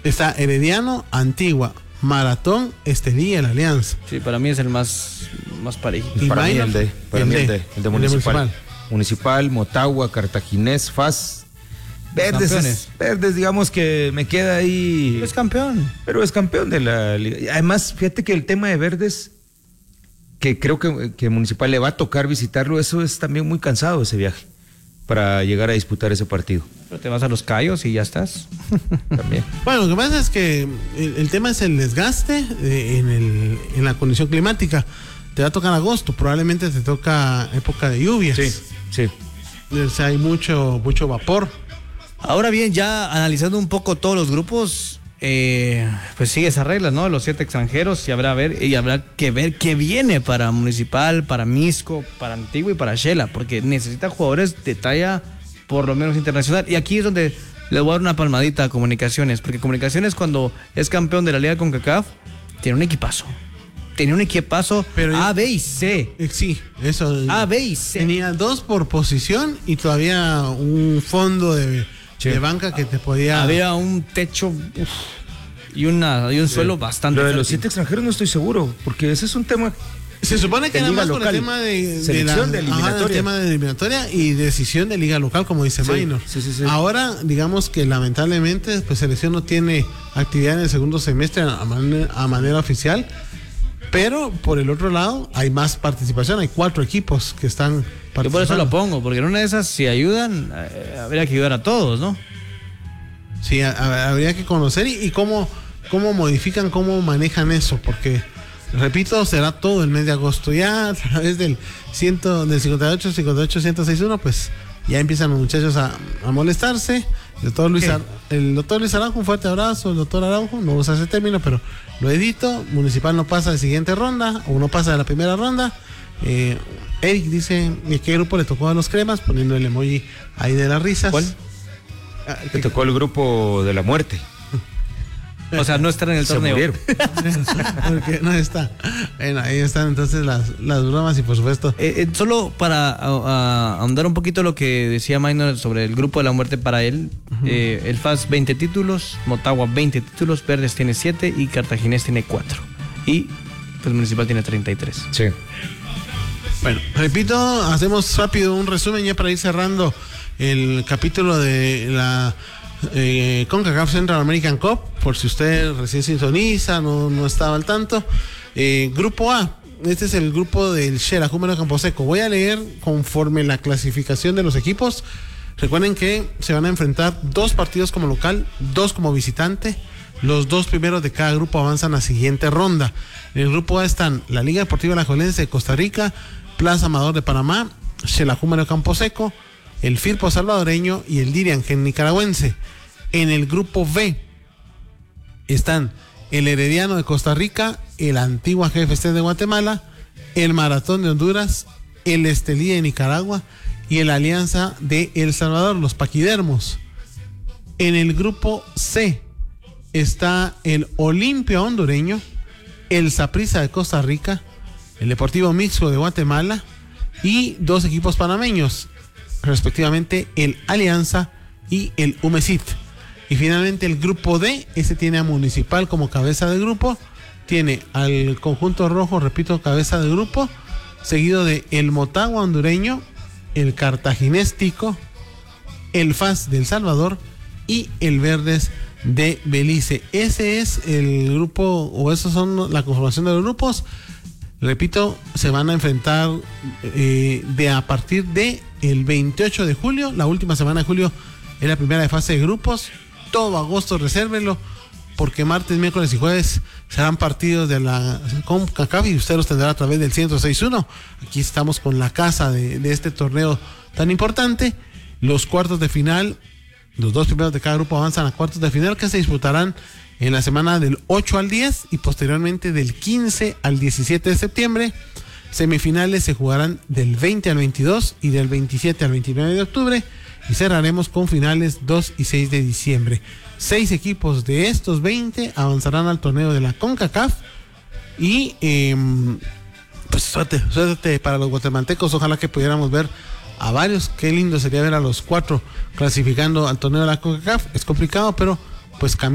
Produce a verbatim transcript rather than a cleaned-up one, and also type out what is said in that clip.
Está Herediano, Antigua, Maratón, Estelí y la Alianza. Sí, para mí es el más, más parejo. Y para mí el de, para el mí el de, de, el de Municipal. Municipal. Municipal, Motagua, Cartaginés, F A S. Verdes, es, Verdes, digamos que me queda ahí. Es campeón. Pero es campeón de la liga. Además, fíjate que el tema de Verdes, que creo que, que Municipal le va a tocar visitarlo, eso es también muy cansado ese viaje para llegar a disputar ese partido. Pero te vas a Los Cayos y ya estás. También. Bueno, lo que pasa es que el, el tema es el desgaste eh, en, el, en la condición climática. Te va a tocar agosto, probablemente te toca época de lluvias. Sí, sí. O sea, hay mucho, mucho vapor. Ahora bien, ya analizando un poco todos los grupos, eh, pues sigue esa regla, ¿no? Los siete extranjeros y habrá, ver, y habrá que ver qué viene para Municipal, para Misco, para Antigua y para Shela, porque necesita jugadores de talla por lo menos internacional. Y aquí es donde les voy a dar una palmadita a Comunicaciones, porque Comunicaciones, cuando es campeón de la Liga CONCACAF, tiene un equipazo. Tenía un equipazo Pero A, B y C. Eh, sí, eso. A, B y C. Tenía dos por posición y todavía un fondo de, sí. de banca que te podía. Había un techo uf, y, una, y un suelo sí. bastante. Lo de fértil. los siete extranjeros no estoy seguro, porque ese es un tema. Se supone que era más por el tema de, de la de eliminatoria. Ajá, el tema de eliminatoria y decisión de liga local, como dice sí, Minor. Sí, sí, sí. Ahora, digamos que lamentablemente, pues selección no tiene actividad en el segundo semestre a manera, a manera oficial. Pero por el otro lado hay más participación, hay cuatro equipos que están participando. Yo por eso lo pongo, porque en una de esas, si ayudan, eh, habría que ayudar a todos, ¿no? Sí, a, a, habría que conocer y, y cómo, cómo modifican, cómo manejan eso, porque, repito, será todo el mes de agosto. Ya a través del, ciento, del cincuenta y ocho, cincuenta y ocho, ciento seis punto uno, pues ya empiezan los muchachos a, a molestarse. El doctor Luis, Ar, el doctor Luis Araujo, un fuerte abrazo. El doctor Araujo, no usa ese término, pero lo edito. Municipal no pasa de siguiente ronda, o no pasa de la primera ronda. Eh, Eric dice qué grupo le tocó a los cremas, poniendo el emoji ahí de las risas. ¿Cuál? Ah, le tocó el grupo de la muerte. O sea, no estar en el Se torneo. murieron. Porque no está. Bueno, ahí están entonces las, las bromas y por supuesto. Eh, eh, solo para a, a, ahondar un poquito lo que decía Minor sobre el grupo de la muerte para él. Uh-huh. eh, el F A S veinte títulos, Motagua veinte títulos, Verdes tiene siete y Cartaginés tiene cuatro. Y pues Municipal tiene treinta y tres. Sí. Bueno, repito, hacemos rápido un resumen ya para ir cerrando el capítulo de la Eh, CONCACAF Central American Cup, por si usted recién sintoniza, no, no estaba al tanto. Eh, grupo A, este es el grupo del Shela, Júmero Camposeco. Voy a leer conforme la clasificación de los equipos. Recuerden que se van a enfrentar dos partidos como local, dos como visitante. Los dos primeros de cada grupo avanzan a la siguiente ronda. En el grupo A están la Liga Deportiva Alajuelense de Costa Rica, Plaza Amador de Panamá, Shela Júmero Camposeco, el Firpo salvadoreño y el Diriangén nicaragüense. En el grupo B están el Herediano de Costa Rica, el Antigua G F C de Guatemala, el Maratón de Honduras, el Estelí de Nicaragua y el Alianza de El Salvador, los paquidermos. En el grupo C está el Olimpia hondureño, el Saprissa de Costa Rica, el Deportivo Mixco de Guatemala y dos equipos panameños, respectivamente el Alianza y el Umesit. Y finalmente el grupo D, este tiene a Municipal como cabeza de grupo, tiene al conjunto rojo, repito, cabeza de grupo, seguido de el Motagua hondureño, el Cartaginés Tico, el F A S de El Salvador y el Verdes de Belice. Ese es el grupo, o esos son la conformación de los grupos. Repito, se van a enfrentar eh, de a partir de el veintiocho de julio, la última semana de julio es la primera de fase de grupos. Todo agosto resérvenlo, porque martes, miércoles y jueves serán partidos de la CONCACAF y usted los tendrá a través del ciento seis punto uno. Aquí estamos con la casa de, de este torneo tan importante. Los cuartos de final, los dos primeros de cada grupo avanzan a cuartos de final, que se disputarán en la semana del ocho al diez y posteriormente del quince al diecisiete de septiembre. Semifinales se jugarán del veinte al veintidós y del veintisiete al veintinueve de octubre. Y cerraremos con finales dos y seis de diciembre. Seis equipos de estos veinte avanzarán al torneo de la CONCACAF. Y eh, pues suerte, suerte para los guatemaltecos. Ojalá que pudiéramos ver a varios. Qué lindo sería ver a los cuatro clasificando al torneo de la CONCACAF. Es complicado, pero pues